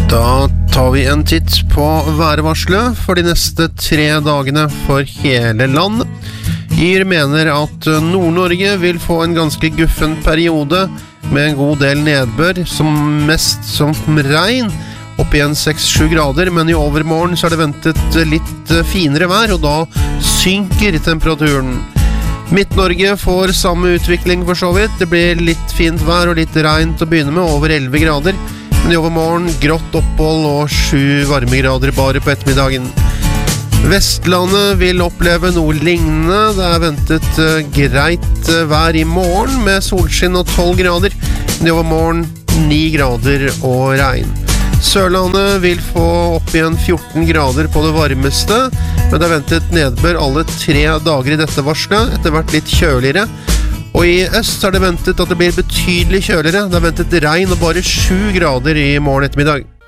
Da tar vi en titt på værvarselet for de neste 3 dagene for hele land. Yr mener at Nord-Norge vil få en ganske guffen periode med en god del nedbør, som mest som regn, opp igjen 6-7 grader, men i overmorgen så er det ventet litt finere vær, og da synker temperaturen. Midt-Norge får samme utvikling for så vidt. Det blir litt fint vær og litt regn til å begynne med, over 11 grader. Men i overmorgen grått opphold og 7 varmegrader bare på ettermiddagen. Vestlandet vil oppleve noe lignende. Det er ventet greit vær i morgen med solskinn og 12 grader. Men i overmorgen 9 grader og regn. Sørlandet vil få opp igjen 14 grader på det varmeste, men det er ventet nedbør alle 3 dager i dette varslet, etter hvert litt kjøligere. Og i øst er det ventet at det blir betydelig kjøligere. Det er ventet regn og bare 7 grader i morgen ettermiddag.